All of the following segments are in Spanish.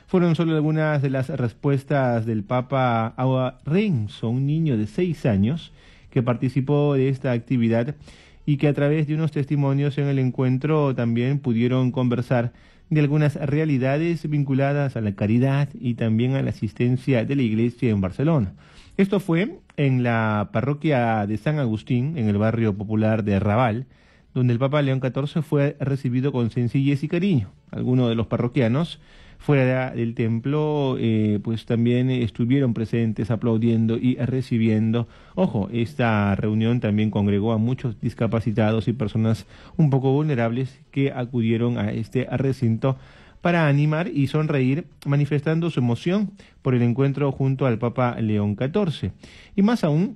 Fueron solo algunas de las respuestas del Papa a Renzo, un niño de 6 años que participó de esta actividad y que a través de unos testimonios en el encuentro también pudieron conversar de algunas realidades vinculadas a la caridad y también a la asistencia de la iglesia en Barcelona. Esto fue en la parroquia de San Agustín, en el barrio popular de Raval, donde el Papa León XIV fue recibido con sencillez y cariño. Algunos de los parroquianos fuera del templo pues también estuvieron presentes aplaudiendo y recibiendo. Ojo, esta reunión también congregó a muchos discapacitados y personas un poco vulnerables que acudieron a este recinto para animar y sonreír, manifestando su emoción por el encuentro junto al Papa León XIV. Y más aún,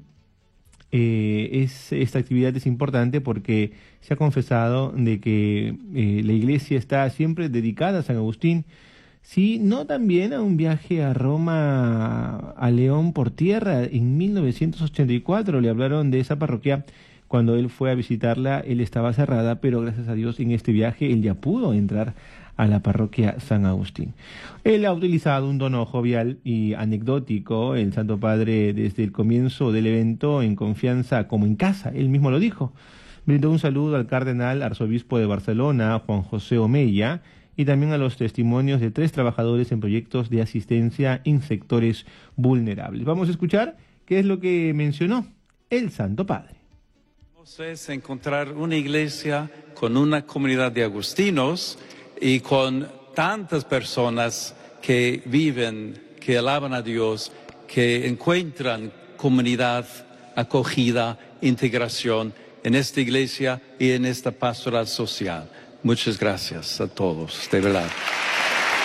esta actividad es importante porque se ha confesado de que la iglesia está siempre dedicada a San Agustín, sí, no también a un viaje a Roma, a León por tierra. En 1984 le hablaron de esa parroquia. Cuando él fue a visitarla, él estaba cerrada, pero gracias a Dios en este viaje él ya pudo entrar a la parroquia San Agustín. Él ha utilizado un tono jovial y anecdótico, el Santo Padre, desde el comienzo del evento, en confianza como en casa, él mismo lo dijo. Brindó un saludo al cardenal arzobispo de Barcelona, Juan José Omeya, y también a los testimonios de 3 trabajadores en proyectos de asistencia en sectores vulnerables. Vamos a escuchar qué es lo que mencionó el Santo Padre. Es encontrar una iglesia con una comunidad de agustinos y con tantas personas que viven, que alaban a Dios, que encuentran comunidad, acogida, integración en esta iglesia y en esta pastoral social. Muchas gracias a todos, de verdad.